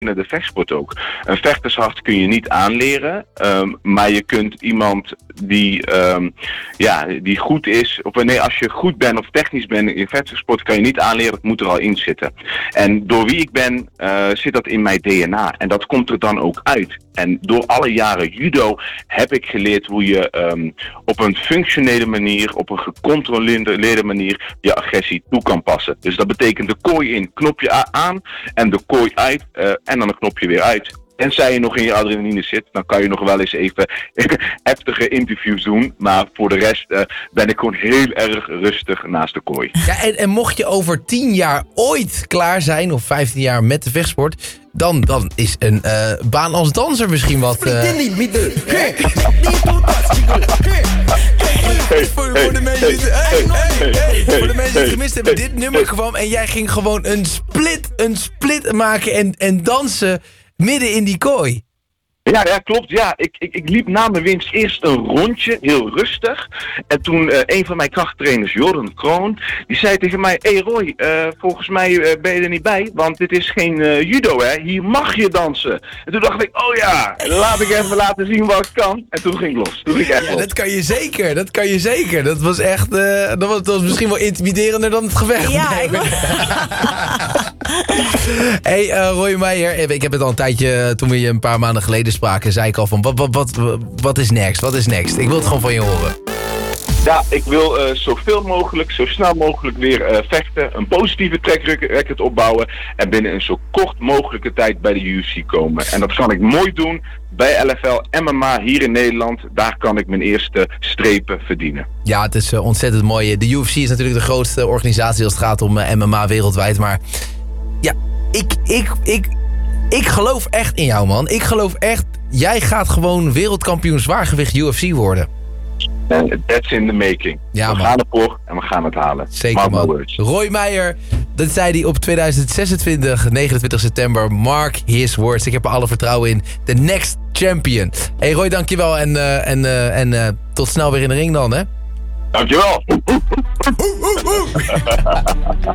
de vechtsport ook. Een vechtershart kun je niet aanleren, maar je kunt iemand die goed is, of nee, als je goed bent of technisch bent in vechtsport, kan je niet aanleren, het moet er al in zitten. En door wie ik ben, zit dat in mijn DNA en dat komt er dan ook uit. En door alle jaren judo heb ik geleerd hoe je op een functionele manier, op een gecontroleerde manier, je agressie toe kan passen. Dus dat betekent de kooi in, knopje aan en de kooi uit en dan een knopje weer uit. Tenzij je nog in je adrenaline zit, dan kan je nog wel eens even heftige interviews doen. Maar voor de rest ben ik gewoon heel erg rustig naast de kooi. Ja, en mocht je over 10 jaar ooit klaar zijn, of 15 jaar met de vechtsport, dan is een baan als danser misschien wat... Voor de mensen die gemist hebben, dit nummer kwam en jij ging gewoon een split maken en dansen midden in die kooi. Ja, klopt. Ja, ik liep na mijn winst eerst een rondje, heel rustig. En toen een van mijn krachttrainers, Jordan Kroon, die zei tegen mij: hey Roy, volgens mij ben je er niet bij, want dit is geen judo, hè. Hier mag je dansen. En toen dacht ik, oh ja, laat ik even laten zien wat ik kan. En toen ging ik los. Toen ging ik echt los. Dat kan je zeker. Dat was echt, dat was misschien wel intimiderender dan het gevecht. Ja, Hey, Roy Meijer, ik heb het al een tijdje, toen we je een paar maanden geleden spraken, zei ik al van, wat is next? Wat is next? Ik wil het gewoon van je horen. Ja, ik wil zoveel mogelijk, zo snel mogelijk weer vechten, een positieve track record opbouwen en binnen een zo kort mogelijke tijd bij de UFC komen. En dat kan ik mooi doen bij LFL MMA hier in Nederland. Daar kan ik mijn eerste strepen verdienen. Ja, het is ontzettend mooi. De UFC is natuurlijk de grootste organisatie als het gaat om MMA wereldwijd, maar ja, ik geloof echt in jou, man. Ik geloof echt, jij gaat gewoon wereldkampioen zwaargewicht UFC worden. That's in the making. Ja, we gaan ervoor en we gaan het halen. Zeker, man. Roy Meijer, dat zei hij op 2026, 29 september. Mark his words. Ik heb er alle vertrouwen in. The next champion. Hey Roy, dankjewel. En tot snel weer in de ring dan, hè? Dankjewel.